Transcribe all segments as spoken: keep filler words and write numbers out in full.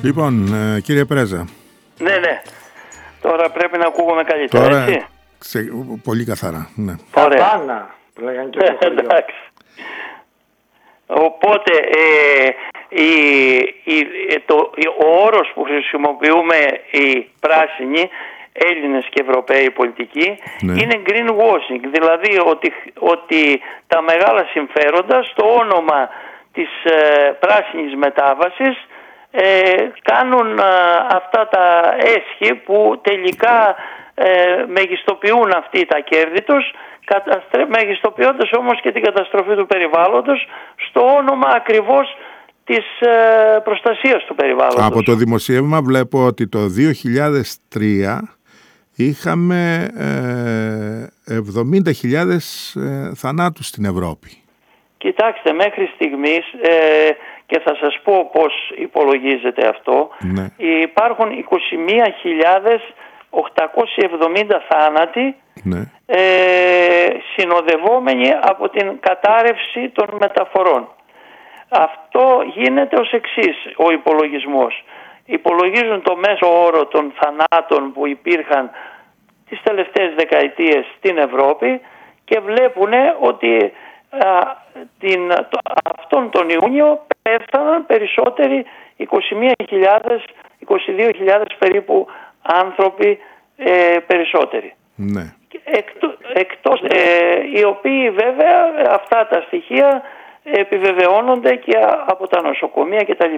Λοιπόν, ε, κύριε Πρέζα. Ναι, ναι. Τώρα πρέπει να ακούγουμε καλύτερα, Τώρα, έτσι. Σε, πολύ καθαρά, ναι. Ωραία. Εντάξει. Οπότε, ε, η, η, το, ο όρος που χρησιμοποιούμε οι πράσινοι, Έλληνες και Ευρωπαίοι πολιτικοί, ναι, είναι greenwashing. Δηλαδή ότι, ότι τα μεγάλα συμφέροντα στο όνομα της ε, πράσινης μετάβασης ε, κάνουν ε, αυτά τα έσχη που τελικά ε, μεγιστοποιούν αυτοί τα κέρδη τους, μεγιστοποιώντας όμως και την καταστροφή του περιβάλλοντος στο όνομα ακριβώς της ε, προστασίας του περιβάλλοντος. Από το δημοσίευμα βλέπω ότι το δύο χιλιάδες τρία είχαμε ε, εβδομήντα χιλιάδες ε, θανάτους στην Ευρώπη. Κοιτάξτε, μέχρι στιγμής, ε, και θα σας πω πώς υπολογίζεται αυτό, ναι, υπάρχουν είκοσι μία χιλιάδες οκτακόσιοι εβδομήντα θάνατοι, ναι, ε, συνοδευόμενοι από την κατάρρευση των μεταφορών. Αυτό γίνεται ως εξής ο υπολογισμός. Υπολογίζουν το μέσο όρο των θανάτων που υπήρχαν τις τελευταίες δεκαετίες στην Ευρώπη και βλέπουν ότι α, την, το, αυτόν τον Ιούνιο πέθαναν περισσότεροι είκοσι μία χιλιάδες, είκοσι δύο χιλιάδες περίπου άνθρωποι ε, περισσότεροι. Ναι. Εκτός, εκτός ε, οι οποίοι βέβαια αυτά τα στοιχεία επιβεβαιώνονται και από τα νοσοκομεία κτλ.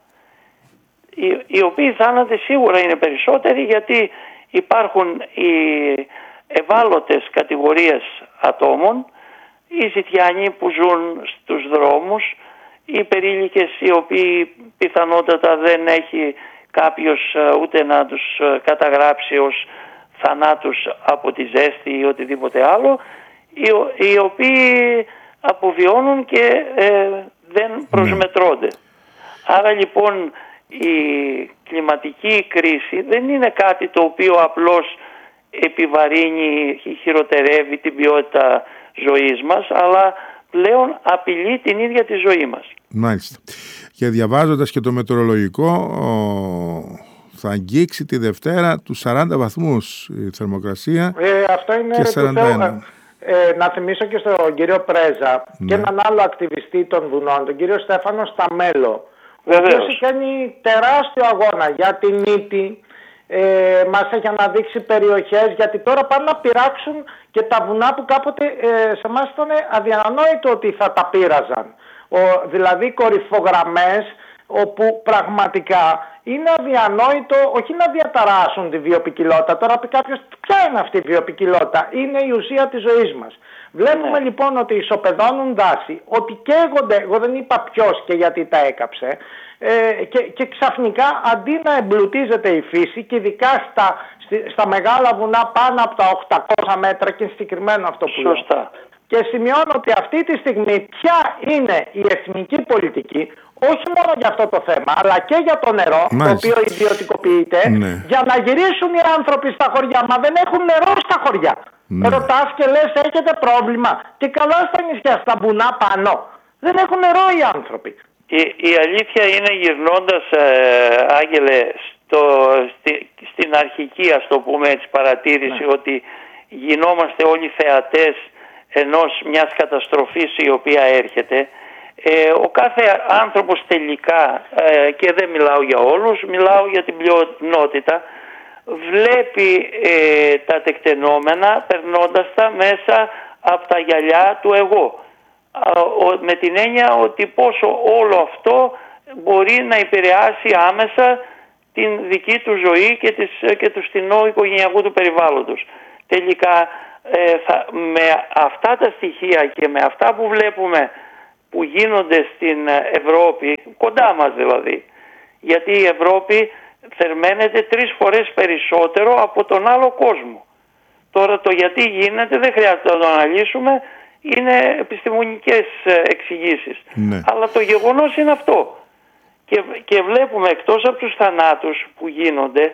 Οι, οι οποίοι θάνατοι σίγουρα είναι περισσότεροι γιατί υπάρχουν οι ευάλωτες κατηγορίες ατόμων, οι ζητιάνοι που ζουν στους δρόμους, οι περίλικες οι οποίοι πιθανότατα δεν έχει κάποιος ούτε να τους καταγράψει ως θανάτους από τη ζέστη ή οτιδήποτε άλλο, οι, οι οποίοι αποβιώνουν και ε, δεν προσμετρώνται. Ναι. Άρα λοιπόν η κλιματική κρίση δεν είναι κάτι το οποίο απλώς επιβαρύνει, χειροτερεύει την ποιότητα ζωής μας, αλλά πλέον απειλεί την ίδια τη ζωή μας. Μάλιστα. Και διαβάζοντας και το μετεωρολογικό, θα αγγίξει τη Δευτέρα τους σαράντα βαθμούς η θερμοκρασία ε, αυτό είναι και σαράντα ένα. Ε, να θυμίσω και στον κύριο Πρέζα, ναι, και έναν άλλο ακτιβιστή των βουνών, τον κύριο Στέφανο Σταμέλο, ο οποίος έχει κάνει τεράστιο αγώνα για την ύτη, ε, μας έχει αναδείξει περιοχές, γιατί τώρα πάνε να πειράξουν και τα βουνά που κάποτε ε, σε εμάς ήταν αδιανόητο ότι θα τα πείραζαν. Ο, δηλαδή κορυφογραμμές όπου πραγματικά είναι αδιανόητο όχι να διαταράσσουν τη βιοποικιλότητα. Τώρα πει κάποιος, ποια είναι αυτή η βιοποικιλότητα? Είναι η ουσία της ζωής μας. Βλέπουμε, ναι, λοιπόν ότι ισοπεδώνουν δάση, ότι καίγονται, εγώ δεν είπα ποιος και γιατί τα έκαψε, ε, και, και ξαφνικά αντί να εμπλουτίζεται η φύση, και ειδικά στα, στα μεγάλα βουνά πάνω από τα οκτακόσια μέτρα, και συγκεκριμένο αυτό που λέω. Σωστά. Και σημειώνω ότι αυτή τη στιγμή ποια είναι η εθνική πολιτική, όχι μόνο για αυτό το θέμα, αλλά και για το νερό, nice, το οποίο ιδιωτικοποιείται, ναι, για να γυρίσουν οι άνθρωποι στα χωριά. Μα δεν έχουν νερό στα χωριά. Ναι. Ρωτάς και λες, έχετε πρόβλημα? Και καλά στα νησιά, στα βουνά πάνω. Δεν έχουν νερό οι άνθρωποι. Η, η αλήθεια είναι, γυρνώντας, ε, Άγγελε, στο, στη, στην αρχική, ας το πούμε έτσι, παρατήρηση, ναι, ότι γινόμαστε όλοι θεατές ενός μιας καταστροφής η οποία έρχεται. Ε, ο κάθε άνθρωπος τελικά, ε, και δεν μιλάω για όλους, μιλάω για την πλειονότητα, βλέπει ε, τα τεκτενόμενα περνώντας τα μέσα από τα γυαλιά του εγώ. Ε, ο, με την έννοια ότι πόσο όλο αυτό μπορεί να επηρεάσει άμεσα την δική του ζωή και, της, και του στενού οικογενειακού του περιβάλλοντος. Τελικά ε, θα, με αυτά τα στοιχεία και με αυτά που βλέπουμε που γίνονται στην Ευρώπη, κοντά μας δηλαδή, γιατί η Ευρώπη θερμαίνεται τρεις φορές περισσότερο από τον άλλο κόσμο. Τώρα το γιατί γίνεται δεν χρειάζεται να το αναλύσουμε, είναι επιστημονικές εξηγήσεις. Ναι. Αλλά το γεγονός είναι αυτό. Και, και βλέπουμε εκτός από τους θανάτους που γίνονται,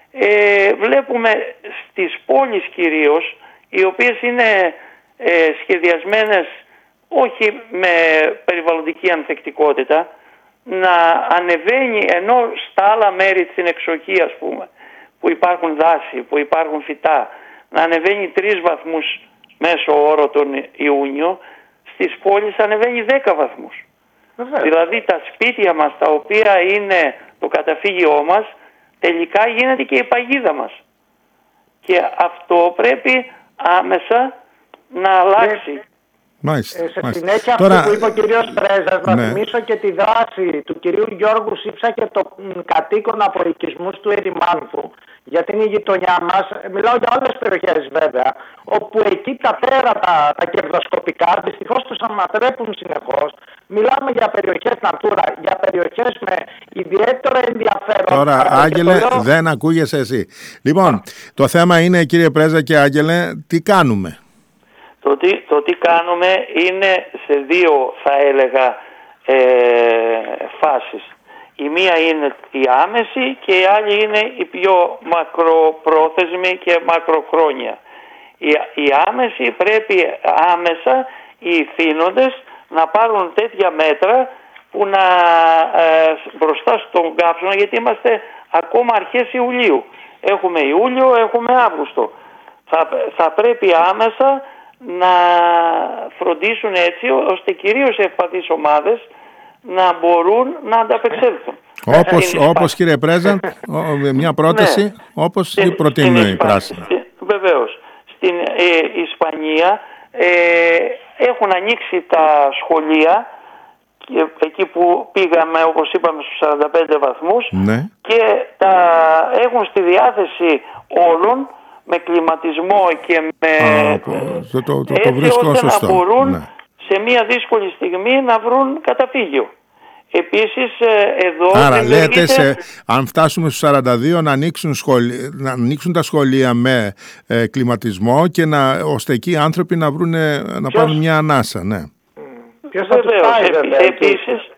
ε, βλέπουμε στις πόλεις κυρίως, οι οποίες είναι ε, σχεδιασμένες όχι με περιβαλλοντική ανθεκτικότητα, να ανεβαίνει, ενώ στα άλλα μέρη στην εξοχή, ας πούμε, που υπάρχουν δάση, που υπάρχουν φυτά, να ανεβαίνει τρεις βαθμούς μέσω όρο τον Ιούνιο, στις πόλεις ανεβαίνει δέκα βαθμούς. Βεβαίως. Δηλαδή τα σπίτια μας, τα οποία είναι το καταφύγιό μας, τελικά γίνεται και η παγίδα μας. Και αυτό πρέπει άμεσα να αλλάξει. Μάλιστα, ε, σε μάλιστα. συνέχεια Τώρα... αυτό που είπε ο κύριος Πρέζας, να ναι. θυμίσω και τη δράση του κυρίου Γιώργου Σύψα και των κατοίκων από οικισμούς του Ερημάνθου, γιατί είναι η γειτονιά μας, μιλάω για όλες τις περιοχές βέβαια, όπου εκεί τα τέρατα, τα κερδοσκοπικά, δυστυχώς τους ανατρέπουν συνεχώς. Μιλάμε για περιοχές Natura, για περιοχές με ιδιαίτερο ενδιαφέρον. Τώρα, Άγγελε, λέω... δεν ακούγεσαι εσύ. Λοιπόν, Α. το θέμα είναι, κύριε Πρέζα και Άγγελε, τι κάνουμε. Το τι, το τι κάνουμε είναι σε δύο, θα έλεγα, ε, φάσεις. Η μία είναι η άμεση και η άλλη είναι η πιο μακροπρόθεσμη και μακροχρόνια. Η, η άμεση πρέπει άμεσα οι ηθήνοντες να πάρουν τέτοια μέτρα που να ε, μπροστά στον καύσωνα, γιατί είμαστε ακόμα αρχές Ιουλίου. Έχουμε Ιούλιο, έχουμε Αύγουστο. Θα, θα πρέπει άμεσα να φροντίσουν έτσι ώστε κυρίως οι ευπαθείς ομάδες να μπορούν να ανταπεξέλθουν. Όπως, όπως κύριε Πρέζα, μια πρόταση, ναι. όπως στην, προτείνει η πράσινη. Βεβαίως. Στην ε, Ισπανία ε, έχουν ανοίξει τα σχολεία, και, εκεί που πήγαμε, όπως είπαμε, στους σαράντα πέντε βαθμούς, ναι. και τα έχουν στη διάθεση όλων, με κλιματισμό και με... Α, το, το, το, το έτσι ώστε σωστό. να μπορούν, ναι. σε μια δύσκολη στιγμή να βρουν καταφύγιο. Επίσης εδώ... Άρα λέτε, σε, αν φτάσουμε στους σαράντα δύο, να ανοίξουν, σχολ... να ανοίξουν τα σχολεία με ε, κλιματισμό, και να, ώστε εκεί οι άνθρωποι να, βρουν, να πάρουν μια ανάσα. Ναι. Ποιος θα τους πάει, βέβαια. Επίσης...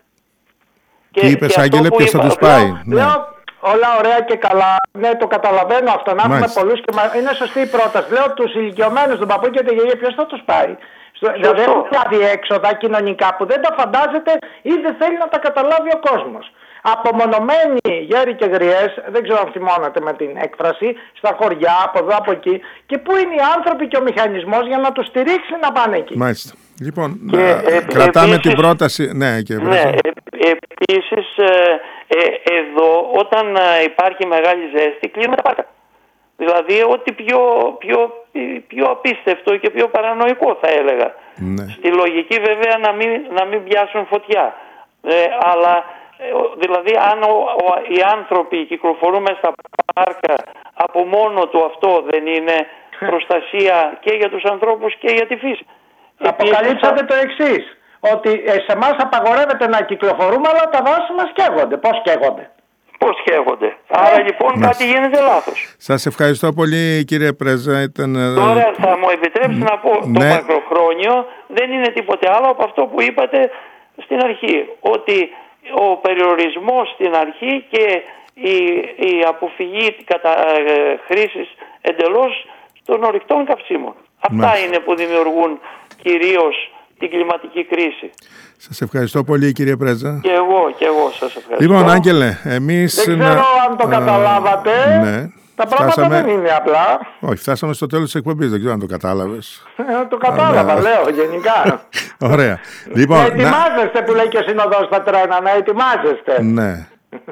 Τι είπες, Άγγελε, ποιος θα τους πάει. Όλα ωραία και καλά. Ναι, το καταλαβαίνω αυτό. Να έχουμε πολλούς και μα... είναι σωστή η πρόταση. Λέω τους ηλικιωμένους, τον παππού και τη γιαγιά, ποιος θα τους πάει. Δηλαδή έχουν πια διέξοδα κοινωνικά που δεν τα φαντάζεται ή δεν θέλει να τα καταλάβει ο κόσμος. Απομονωμένοι γέροι και γριές, δεν ξέρω αν θυμώνατε με την έκφραση, στα χωριά, από εδώ από εκεί. Και πού είναι οι άνθρωποι και ο μηχανισμός για να τους στηρίξει να πάνε εκεί. Μάλιστα. Λοιπόν, και, να... ε, κρατάμε επίσης, την πρόταση. Ναι, και ναι, ε, επίσης ε, ε, εδώ όταν ε, υπάρχει μεγάλη ζέστη κλείνουμε τα πάρκα. Δηλαδή ό,τι πιο, πιο, πιο απίστευτο και πιο παρανοϊκό θα έλεγα. Ναι. Στη λογική βέβαια να μην, να μην πιάσουν φωτιά. Ε, αλλά ε, δηλαδή αν ο, ο, οι άνθρωποι κυκλοφορούν μέσα στα πάρκα, από μόνο του αυτό δεν είναι προστασία και για τους ανθρώπους και για τη φύση. Αποκαλύψατε το εξής, ότι σε εμάς απαγορεύεται να κυκλοφορούμε, αλλά τα δάση μας καίγονται. Πώς καίγονται? Πώς καίγονται. Άρα λοιπόν Μας. κάτι γίνεται λάθος. Σας ευχαριστώ πολύ, κύριε Πρέζα. Ήταν... Τώρα θα μου επιτρέψει να πω, ναι. το μακροχρόνιο δεν είναι τίποτε άλλο από αυτό που είπατε στην αρχή. Ότι ο περιορισμός στην αρχή και η, η αποφυγή κατά ε, χρήσης εντελώς των ορυκτών καυσίμων. Αυτά Μάλιστα. είναι που δημιουργούν κυρίως την κλιματική κρίση. Σας ευχαριστώ πολύ, κύριε Πρέζα. Και εγώ, και εγώ σας ευχαριστώ. Λοιπόν, Άγγελε, εμείς... Δεν ξέρω να... αν το καταλάβατε. Ναι. Τα πράγματα φτάσαμε... δεν είναι απλά. Όχι, φτάσαμε στο τέλος της εκπομπής, δεν ξέρω αν το κατάλαβες. το κατάλαβα, λέω, γενικά. Ωραία. Λοιπόν, να ετοιμάζεστε να... που λέει και ο συνοδός στα τρένα, να ετοιμάζεστε. Ναι.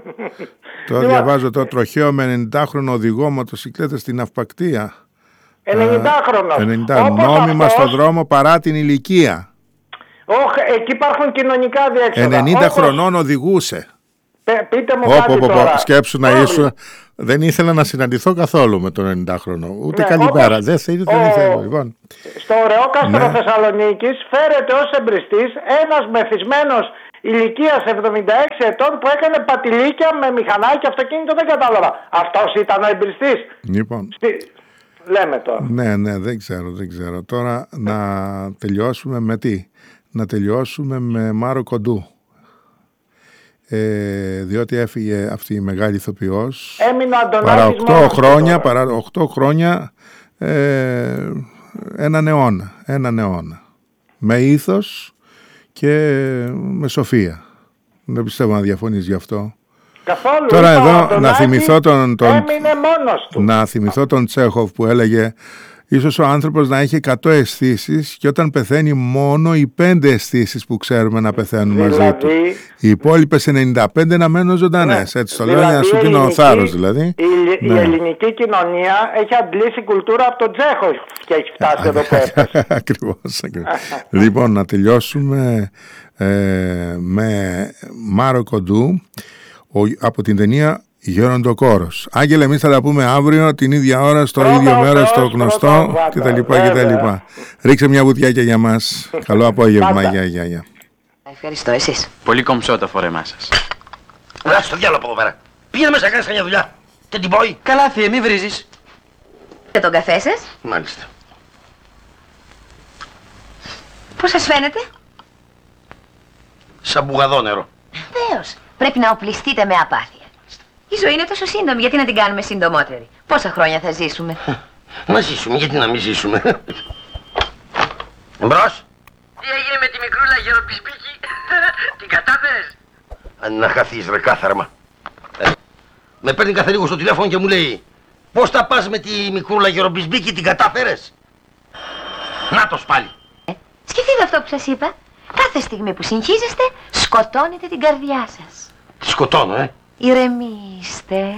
Τώρα διαβάζω το τροχαίο με ενενηντάχρονο οδηγό μοτοσυκλέτας στην Αυπακτία. ενενηντάχρονος. ενενήντα νόμιμα αυτός... στον δρόμο παρά την ηλικία. Όχι, εκεί υπάρχουν κοινωνικά διέξοδα. ενενήντα Όπως... χρονών οδηγούσε. Πε, πείτε μου Όπο, κάτι οπό, τώρα. Σκέψου να ήσουν. Δεν ήθελα να συναντηθώ καθόλου με τον ενενηντάχρονο. Ούτε ναι, καλημέρα. Όπως... Δεν ήθελα. Ο... ήθελα λοιπόν. Στο ωραίο κάστρο ναι. Θεσσαλονίκης φέρεται ως εμπριστής ένας μεθυσμένος ηλικίας εβδομήντα έξι ετών που έκανε πατηλίκια με μηχανάκι αυτοκίνητο, δεν κατάλαβα. Αυτός ήταν ο εμπριστής. Λοιπόν. Στη... Λέμε τώρα. Ναι, ναι, δεν ξέρω, δεν ξέρω. Τώρα να τελειώσουμε με τι. Να τελειώσουμε με Μάρο Κοντού. Ε, διότι έφυγε αυτή η μεγάλη ηθοποιός. Έμεινε ο Αντωνάκης παρά οκτώ χρόνια, παρά οκτώ χρόνια ε, έναν αιώνα, έναν αιώνα. Με ήθος και με σοφία. Δεν πιστεύω να διαφωνείς γι' αυτό. Καθόλου. Τώρα είπα, εδώ τον να θυμηθώ τον, τον, έμεινε μόνος του. να θυμηθώ τον Τσέχοφ που έλεγε ίσως ο άνθρωπος να έχει εκατό αισθήσεις και όταν πεθαίνει μόνο οι πέντε αισθήσεις που ξέρουμε να πεθαίνουν δηλαδή, μαζί του. Οι υπόλοιπες ενενήντα πέντε να μένουν ζωντανές. Ναι, έτσι το δηλαδή, λέω για να σου δίνω ο θάρρος δηλαδή. Η, ναι. η ελληνική κοινωνία έχει αντλήσει κουλτούρα από τον Τσέχοφ και έχει φτάσει εδώ πέρα. Ακριβώς. Λοιπόν, να τελειώσουμε ε, με Μάρο Κοντού ο, από την ταινία Γεροντοκόρος. Άγγελε, εμείς θα τα πούμε αύριο την ίδια ώρα, στο πρώτα ίδιο μέρος, στο γνωστό κτλ. κτλ. Ρίξε μια βουτιά και για μας. Καλό απόγευμα. Γεια, γεια, γεια. Ευχαριστώ, εσείς. Πολύ κομψό το φόρεμά σας. Λάσε το διάλογο από εδώ πέρα. Πήγαινε μέσα, κάνεις καμιά δουλειά. Και την πόη. Καλά, θεία, μη βρίζεις. Και τον καφέ σας. Μάλιστα. Πώς σας φαίνεται? Σαν μπουγαδό νερό. Βεβαίως. Πρέπει να οπλιστείτε με απάθεια. Η ζωή είναι τόσο σύντομη, γιατί να την κάνουμε συντομότερη? Πόσα χρόνια θα ζήσουμε? Να ζήσουμε, γιατί να μην ζήσουμε. Εμπρός. Τι έγινε με τη μικρούλα γεροπισπίκη? Την κατάφερες? Αν να χαθείς ρε κάθαρμα. Ε, με παίρνει κάθε λίγο στο τηλέφωνο και μου λέει πώς θα πας με τη μικρούλα γεροπισπίκη, την κατάφερες? Νάτος πάλι. Ε, σκεφτείτε αυτό που σας είπα. Κάθε στιγμή που συγχύζεστε, σκοτώνετε την καρδιά σας. Σκοτώνω, ε. Ηρεμήστε.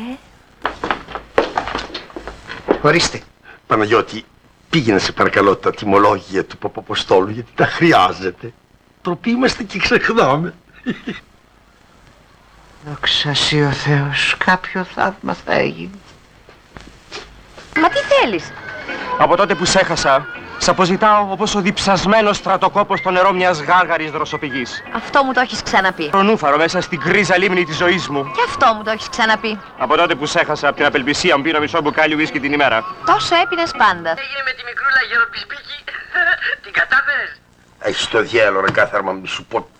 Ορίστε. Παναγιώτη, πήγαινε σε παρακαλώ τα τιμολόγια του Παπαποστόλου, γιατί τα χρειάζεται. Τροπή είμαστε και ξεχνάμε. Δόξα ο Θεός, κάποιο θαύμα θα έγινε. Μα τι θέλεις? Από τότε που σ' έχασα, σ' αποζητάω όπως ο διψασμένος στρατοκόπος στο νερό μιας γάργαρης δροσοπηγής. Αυτό μου το έχεις ξαναπεί. Προνούφαρο μέσα στην γκρίζα λίμνη της ζωής μου. Και αυτό μου το έχεις ξαναπεί. Από τότε που σ' έχασα από την απελπισία μου πίνω μισό μπουκάλι ουίσκι την ημέρα. Τόσο έπινες πάντα. Τι έγινε με τη μικρούλα γεροπισπίκη? Την κατάφερες? Έχεις το διάλο ρε κάθαρμα, μη σου πω.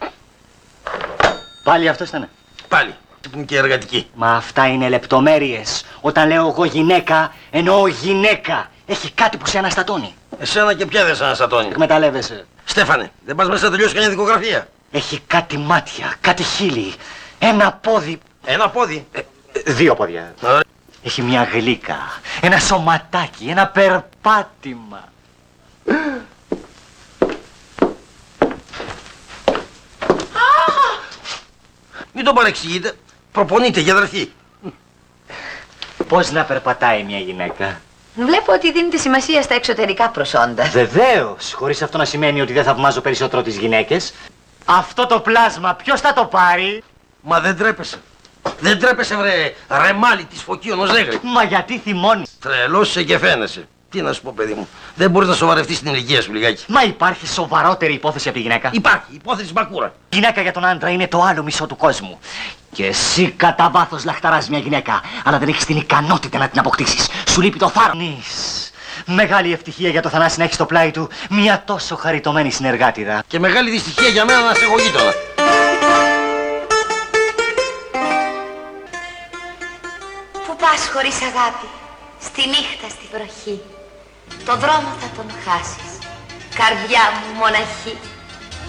Πάλι αυτό ήτανε. Πάλι. Που είναι και εργατική. Μα αυτά είναι λεπτομέρειες. Όταν λέω εγώ γυναίκα, εννοώ γυναίκα. Έχει κάτι που σε αναστατώνει. Εσένα και ποια δεν σε αναστατώνει? Εκμεταλλεύεσαι. Στέφανε, δεν πας μέσα να τελειώσει κανένα δικογραφία? Έχει κάτι μάτια, κάτι χείλη. Ένα πόδι. Ένα πόδι. Ε, δύο πόδια. Ωραία. Έχει μια γλύκα, ένα σωματάκι, ένα περπάτημα. Μην τον παρεξηγείτε. Προπονείτε για αδερφή. Πώς να περπατάει μια γυναίκα? Βλέπω ότι δίνετε σημασία στα εξωτερικά προσόντα. Βεβαίως, χωρίς αυτό να σημαίνει ότι δεν θαυμάζω περισσότερο τις γυναίκες. Αυτό το πλάσμα ποιος θα το πάρει? Μα δεν τρέπεσαι. Δεν τρέπεσαι βρε ρεμάλι της Φωκίωνος λέγρη. Μα γιατί θυμώνεις? Τρελός είσαι και φαίνεσαι. Τι να σου πω παιδί μου. Δεν μπορείς να σοβαρευτείς την ηλικία σου λιγάκι. Μα υπάρχει σοβαρότερη υπόθεση από τη γυναίκα? Υπάρχει. Υπόθεση μπακούρα. Η γυναίκα για τον άντρα είναι το άλλο μισό του κόσμου. Και εσύ κατά βάθος λαχταράς μια γυναίκα, αλλά δεν έχεις την ικανότητα να την αποκτήσεις. Σου λείπει το θάρρος. Μεγάλη ευτυχία για το Θανάση να έχει στο πλάι του μια τόσο χαριτωμένη συνεργάτηδα. Και μεγάλη δυστυχία για μένα να σε έχω γείτονα. Πού πας χωρίς αγάπη? Στη νύχτα, στη βροχή. Το δρόμο θα τον χάσεις. Καρδιά μου μοναχή.